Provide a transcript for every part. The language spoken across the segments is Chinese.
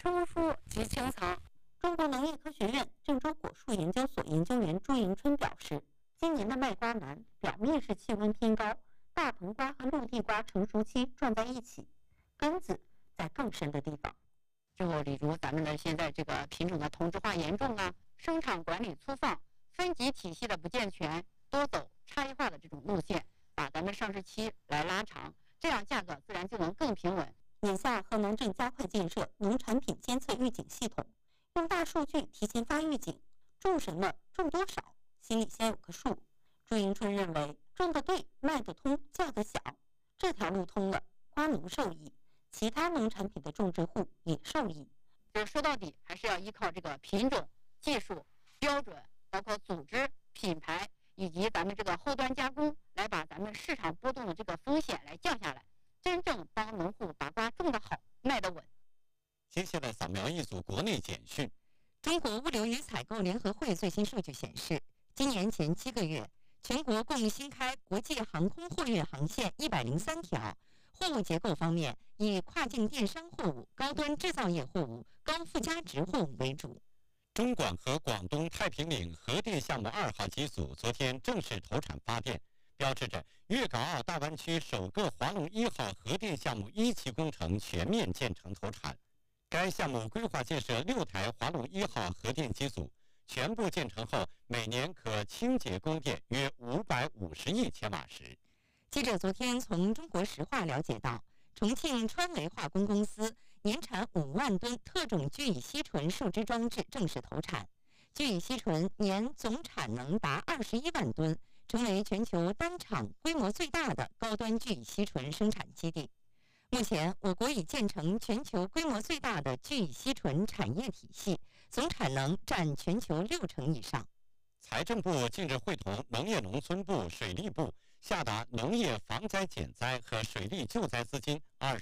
春蔬及青草。中国农业科学院郑州果树研究所研究员朱迎春表示，今年的麦瓜南表面是气温偏高，大棚瓜和陆地瓜成熟期撞在一起，根子在更深的地方。就例如咱们的现在这个品种的同质化严重啊，生产管理粗放，分级体系的不健全，多走差异化的这种路线，把咱们上市期来拉长，这样价格自然就能更平稳。眼下河南正加快建设农产品监测预警系统，用大数据提前发预警，种什么种多少，心里先有个数。朱迎春认为，种得对，卖得通，价得小，这条路通了，瓜农受益，其他农产品的种植户也受益。就说到底，还是要依靠这个品种、技术、标准，包括组织、品牌以及咱们这个后端加工，来把咱们市场波动的这个风险来降下来，真正帮农户把瓜种得好，卖得稳。 接下来扫描一组国内简讯。 中国物流与采购联合会最新数据显示，今年前7个月，全国共新开国际航空货运航线103条。货物结构方面，以跨境电商货物、高端制造业货物、高附加值货物为主。 中广和广东太平岭核电项目2号机组昨天正式投产发电，标志着粤港澳大湾区首个华龙1号核电项目1期工程全面建成投产。该项目规划建设6台华龙1号核电机组，全部建成后，每年可清洁供电约550亿千瓦时。 记者昨天从中国石化了解到，重庆川煤化工公司年产5万吨特种聚乙烯醇树脂装置正式投产，聚乙烯醇年总产能达21万吨，成为全球单厂规模最大的高端聚乙烯醇生产基地。目前，我国已建成全球规模最大的聚乙烯醇产业体系，总产能占全球60%以上。 财政部近日会同农业农村部、水利部下达农业防灾减灾和水利救灾资金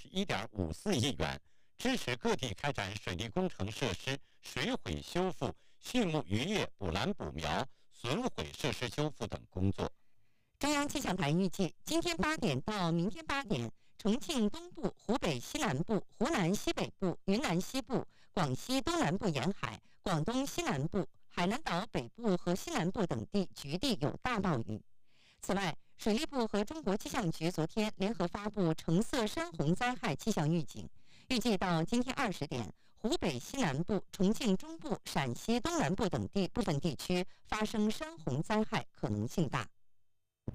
21.54亿元，支持各地开展水利工程设施水毁修复、畜牧渔业补栏补苗、损毁设施修复等工作。 中央气象台预计，今天8点到明天8点，重庆东部、湖北西南部、湖南西北部、云南西部、广西东南部沿海、广东西南部、海南岛北部和西南部等地局地有大暴雨。此外，水利部和中国气象局昨天联合发布橙色山洪灾害气象预警，预计到今天20点，湖北西南部、重庆中部、陕西东南部等地部分地区发生山洪灾害可能性大。